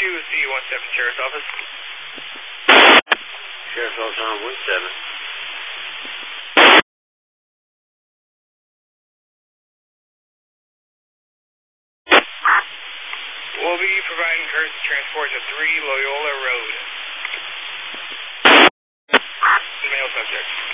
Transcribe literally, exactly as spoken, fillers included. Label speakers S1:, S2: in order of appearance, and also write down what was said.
S1: Q C one seven, Sheriff's Office.
S2: Sheriff's Office on one seven.
S1: We'll be providing courtesy transport to three Loyola Road. Male subject.